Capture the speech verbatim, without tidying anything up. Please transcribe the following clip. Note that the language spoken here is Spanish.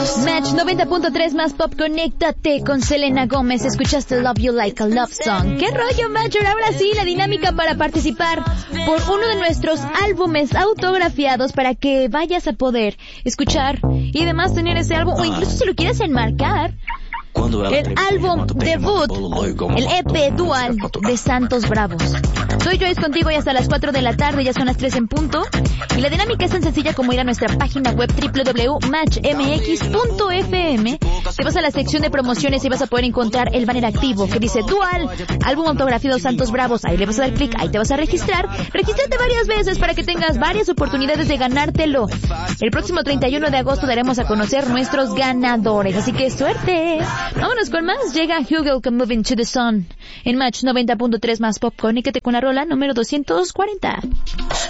Match noventa punto tres más pop, conéctate con Selena Gómez. Escuchaste Love You Like a Love Song. ¿Qué rollo, Matcher? Ahora sí, la dinámica para participar por uno de nuestros álbumes autografiados para que vayas a poder escuchar y además tener ese álbum, o incluso si lo quieres enmarcar, el álbum debut, el E P dual de Santos Bravos. Soy Joyce contigo y hasta las cuatro de la tarde, ya son las tres en punto. Y la dinámica es tan sencilla como ir a nuestra página web doble u doble u doble u punto match m x punto f m. Te vas a la sección de promociones y vas a poder encontrar el banner activo que dice Dual, álbum autografiado Santos Bravos. Ahí le vas a dar clic, ahí te vas a registrar. Regístrate varias veces para que tengas varias oportunidades de ganártelo. El próximo treinta y uno de agosto daremos a conocer nuestros ganadores, así que suerte. Vámonos con más. Llega Hugo con Moving to the Sun en Match noventa punto tres más pop. Conéctate con la rola número doscientos cuarenta.